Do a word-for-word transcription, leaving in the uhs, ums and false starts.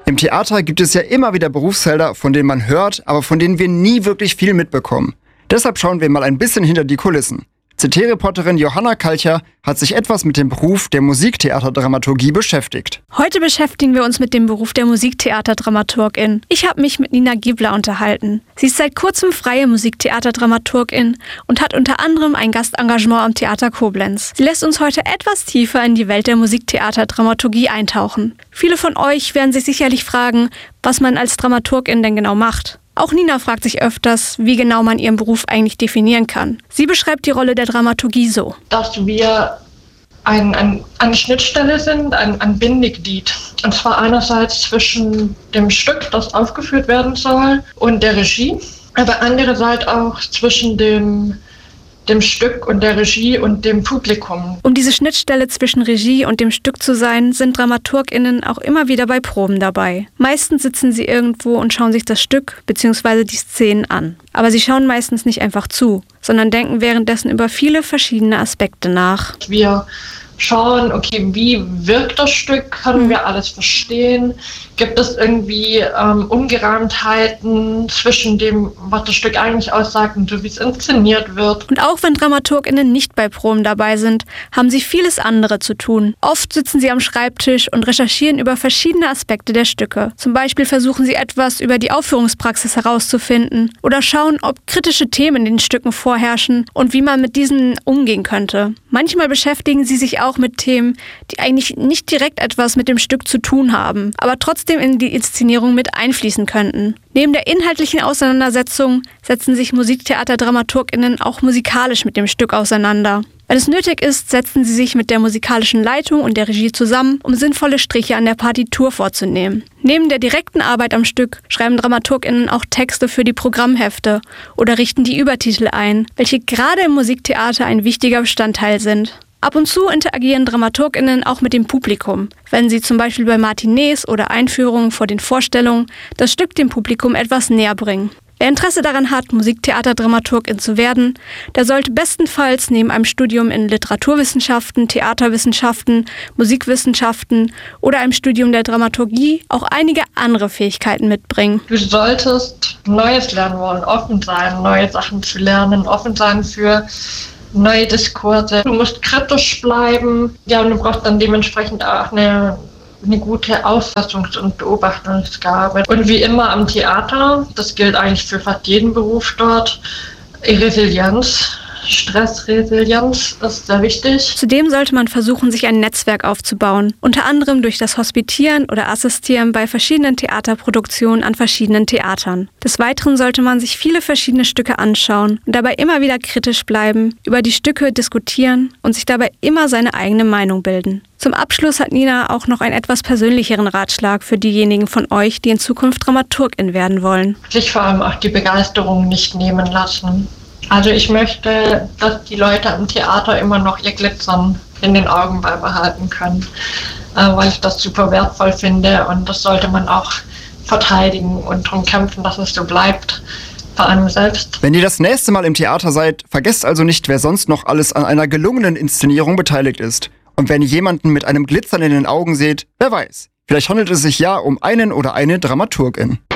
Im Theater gibt es ja immer wieder Berufsfelder, von denen man hört, aber von denen wir nie wirklich viel mitbekommen. Deshalb schauen wir mal ein bisschen hinter die Kulissen. C T-Reporterin Johanna Kalcher hat sich etwas mit dem Beruf der Musiktheaterdramaturgie beschäftigt. Heute beschäftigen wir uns mit dem Beruf der Musiktheaterdramaturgin. Ich habe mich mit Nina Giebler unterhalten. Sie ist seit kurzem freie Musiktheaterdramaturgin und hat unter anderem ein Gastengagement am Theater Koblenz. Sie lässt uns heute etwas tiefer in die Welt der Musiktheaterdramaturgie eintauchen. Viele von euch werden sich sicherlich fragen, was man als Dramaturgin denn genau macht. Auch Nina fragt sich öfters, wie genau man ihren Beruf eigentlich definieren kann. Sie beschreibt die Rolle der Dramaturgie so: Dass wir ein, ein, eine Schnittstelle sind, ein, ein Bindeglied. Und zwar einerseits zwischen dem Stück, das aufgeführt werden soll, und der Regie, aber andererseits auch zwischen dem dem Stück und der Regie und dem Publikum. Um diese Schnittstelle zwischen Regie und dem Stück zu sein, sind DramaturgInnen auch immer wieder bei Proben dabei. Meistens sitzen sie irgendwo und schauen sich das Stück bzw. die Szenen an. Aber sie schauen meistens nicht einfach zu, sondern denken währenddessen über viele verschiedene Aspekte nach. Wir schauen, okay, wie wirkt das Stück? Können wir alles verstehen? Gibt es irgendwie ähm, Ungereimtheiten zwischen dem, was das Stück eigentlich aussagt und so, wie es inszeniert wird? Und auch wenn DramaturgInnen nicht bei Proben dabei sind, haben sie vieles andere zu tun. Oft sitzen sie am Schreibtisch und recherchieren über verschiedene Aspekte der Stücke. Zum Beispiel versuchen sie etwas über die Aufführungspraxis herauszufinden oder schauen, ob kritische Themen in den Stücken vorherrschen und wie man mit diesen umgehen könnte. Manchmal beschäftigen sie sich auch mit Themen, die eigentlich nicht direkt etwas mit dem Stück zu tun haben, aber trotzdem in die Inszenierung mit einfließen könnten. Neben der inhaltlichen Auseinandersetzung setzen sich Musiktheaterdramaturginnen auch musikalisch mit dem Stück auseinander. Wenn es nötig ist, setzen sie sich mit der musikalischen Leitung und der Regie zusammen, um sinnvolle Striche an der Partitur vorzunehmen. Neben der direkten Arbeit am Stück schreiben DramaturgInnen auch Texte für die Programmhefte oder richten die Übertitel ein, welche gerade im Musiktheater ein wichtiger Bestandteil sind. Ab und zu interagieren DramaturgInnen auch mit dem Publikum, wenn sie zum Beispiel bei Matinees oder Einführungen vor den Vorstellungen das Stück dem Publikum etwas näher bringen. Wer Interesse daran hat, Musiktheaterdramaturgin zu werden, der sollte bestenfalls neben einem Studium in Literaturwissenschaften, Theaterwissenschaften, Musikwissenschaften oder einem Studium der Dramaturgie auch einige andere Fähigkeiten mitbringen. Du solltest Neues lernen wollen, offen sein, neue Sachen zu lernen, offen sein für neue Diskurse. Du musst kritisch bleiben. Ja, und du brauchst dann dementsprechend auch eine, eine gute Aufsattungs- und Beobachtungsgabe. Und wie immer am Theater, das gilt eigentlich für fast jeden Beruf dort, Resilienz. Stressresilienz ist sehr wichtig. Zudem sollte man versuchen, sich ein Netzwerk aufzubauen, unter anderem durch das Hospitieren oder Assistieren bei verschiedenen Theaterproduktionen an verschiedenen Theatern. Des Weiteren sollte man sich viele verschiedene Stücke anschauen und dabei immer wieder kritisch bleiben, über die Stücke diskutieren und sich dabei immer seine eigene Meinung bilden. Zum Abschluss hat Nina auch noch einen etwas persönlicheren Ratschlag für diejenigen von euch, die in Zukunft Dramaturgin werden wollen. Sich vor allem auch die Begeisterung nicht nehmen lassen. Also ich möchte, dass die Leute am Theater immer noch ihr Glitzern in den Augen beibehalten können, äh, weil ich das super wertvoll finde und das sollte man auch verteidigen und darum kämpfen, dass es so bleibt, vor allem selbst. Wenn ihr das nächste Mal im Theater seid, vergesst also nicht, wer sonst noch alles an einer gelungenen Inszenierung beteiligt ist. Und wenn ihr jemanden mit einem Glitzern in den Augen seht, wer weiß, vielleicht handelt es sich ja um einen oder eine Dramaturgin.